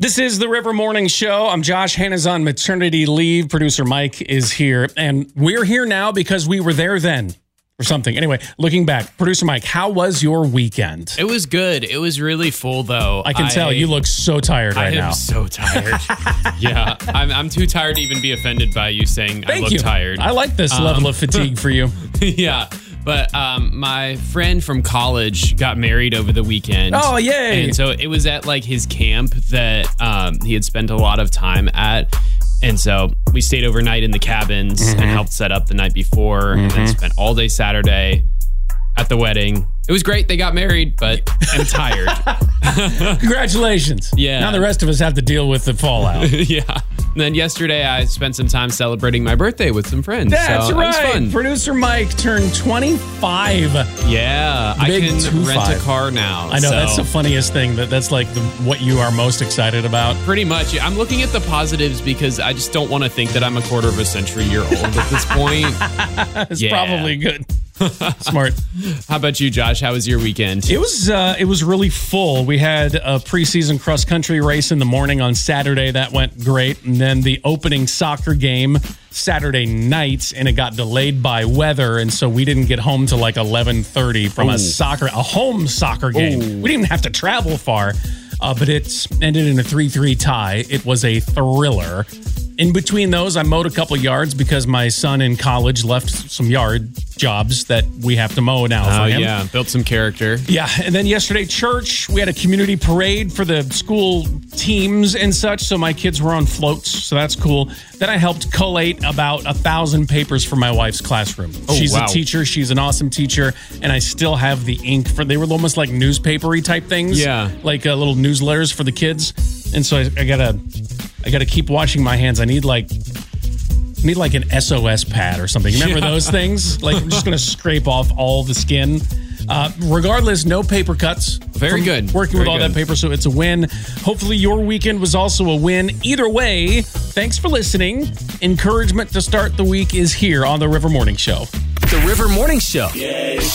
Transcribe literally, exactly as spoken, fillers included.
This is the River Morning Show. I'm Josh. Hannah's on maternity leave. Producer Mike is here. And we're here now because we were there then or something. Anyway, looking back, Producer Mike, how was your weekend? It was good. It was really full, though. I can I, tell. You look so tired right now. I am so tired. yeah. I'm, I'm too tired to even be offended by you saying Thank I look you. tired. I like this um, level of fatigue for you. Yeah. But um, my friend from college got married over the weekend. Oh, yay. And so it was at like his camp that um, he had spent a lot of time at. And so we stayed overnight in the cabins mm-hmm. and helped set up the night before mm-hmm. and then spent all day Saturday at the wedding. It was great. They got married, but I'm tired. Congratulations. Yeah. Now the rest of us have to deal with the fallout. Yeah. And then yesterday I spent some time celebrating my birthday with some friends. That's so right. It was fun. Producer Mike turned twenty-five. Yeah. Big I can two rent five. a car now. I know. So. That's the funniest thing. That That's like the, what you are most excited about. Pretty much. I'm looking at the positives because I just don't want to think that I'm a quarter of a century year old at this point. It's yeah. probably good. Smart. How about you, Josh? How was your weekend? It was uh, it was really full. We had a preseason cross country race in the morning on Saturday. That went great. And then the opening soccer game Saturday night, and it got delayed by weather. And so we didn't get home till like eleven thirty from Ooh. a soccer, a home soccer game. Ooh. We didn't have to travel far, uh, but it ended in a three three tie. It was a thriller. In between those, I mowed a couple yards because my son in college left some yard jobs that we have to mow now Oh, for him. yeah. Built some character. Yeah. And then yesterday, church, we had a community parade for the school teams and such. So my kids were on floats. So that's cool. Then I helped collate about a thousand papers for my wife's classroom. Oh, She's wow. a teacher. She's an awesome teacher. And I still have the ink for, they were almost like newspapery type things. Yeah. Like uh, little newsletters for the kids. And so I, I gotta, I gotta keep washing my hands. I need like, I need like an S O S pad or something. Remember yeah. those things? Like I'm just gonna scrape off all the skin. Uh, regardless, no paper cuts. Very good. Working Very with all good. that paper, so it's a win. Hopefully your weekend was also a win. Either way, thanks for listening. Encouragement to start the week is here on the River Morning Show. The River Morning Show. Yes.